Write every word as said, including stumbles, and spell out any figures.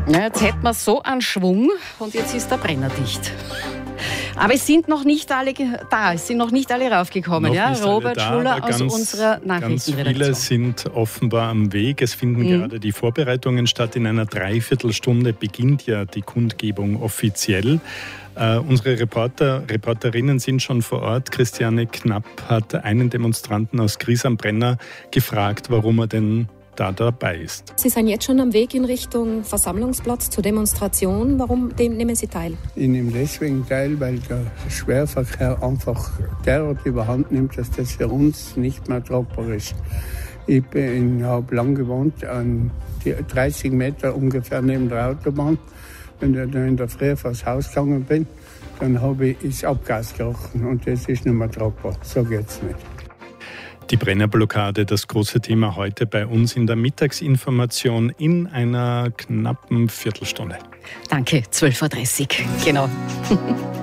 Ja, jetzt hätten wir so einen Schwung und jetzt ist der Brenner dicht. Aber es sind noch nicht alle da, es sind noch nicht alle raufgekommen. Noch ja? Robert da, Schuller aus ganz, unserer Nachrichtenredaktion. Ganz viele sind offenbar am Weg. Es finden mhm. gerade die Vorbereitungen statt. In einer Dreiviertelstunde beginnt ja die Kundgebung offiziell. Uh, unsere Reporter, Reporterinnen sind schon vor Ort. Christiane Knapp hat einen Demonstranten aus Gries am Brenner gefragt, warum er denn da dabei ist. Sie sind jetzt schon am Weg in Richtung Versammlungsplatz zur Demonstration. Warum nehmen Sie teil? Ich nehme deswegen teil, weil der Schwerverkehr einfach derart überhand nimmt, dass das für uns nicht mehr tragbar ist. Ich habe lang gewohnt, an dreißig Meter ungefähr neben der Autobahn. Wenn ich dann in der Früh vors Haus gegangen bin, dann habe ich das Abgas gerochen und das ist nicht mehr tragbar. So geht's nicht. Die Brennerblockade, das große Thema heute bei uns in der Mittagsinformation in einer knappen Viertelstunde. Danke, zwölf Uhr dreißig, genau.